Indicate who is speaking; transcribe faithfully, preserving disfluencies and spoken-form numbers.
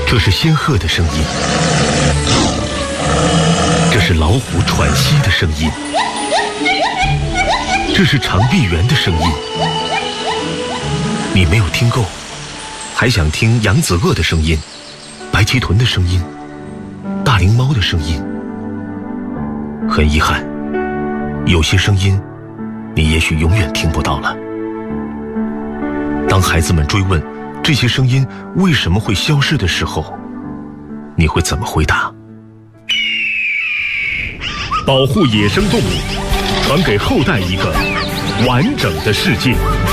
Speaker 1: 这是仙鹤的声音，这是老虎喘息的声音，这是长臂猿的声音。你没有听够，还想听扬子鳄的声音、白鳍豚的声音、大灵猫的声音。很遗憾，有些声音你也许永远听不到了。当孩子们追问这些声音为什么会消失的时候，你会怎么回答？保护野生动物，传给后代一个完整的世界。